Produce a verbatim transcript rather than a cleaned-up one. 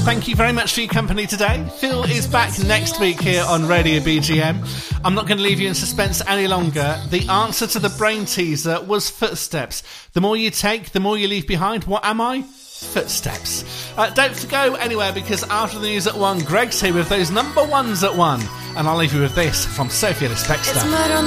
Thank you very much for your company today. Phil is back next week here on Radio B G M. I'm not going to leave you in suspense any longer. The answer to the brain teaser was footsteps. The more you take, the more you leave behind. What am I? Footsteps. Uh, don't go anywhere, because after the news at one, Greg's here with those number ones at one. And I'll leave you with this from Sophie Ellis-Bextor.